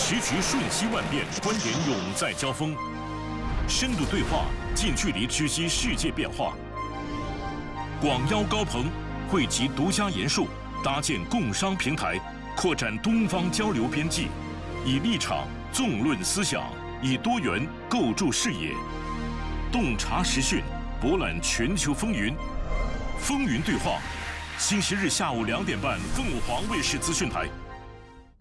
时局瞬息万变，观点永在交锋。深度对话，近距离直击世界变化。广邀高朋，汇集独家研述，搭建共商平台，扩展东方交流边际，以立场纵论思想，以多元构筑视野，洞察时讯，博览全球风云。风云对话，星期日下午2点半，凤凰卫视资讯台。